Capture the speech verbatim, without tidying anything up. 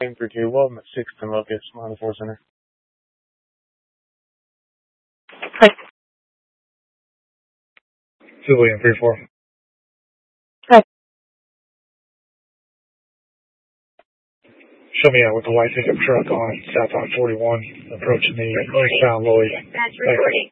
three two, welcome at six ten Locust, Mile four Center. Hi. two William three four. Hi. Show me out with the white pickup truck on South forty-one, approaching the northbound Lloyd. That's recording.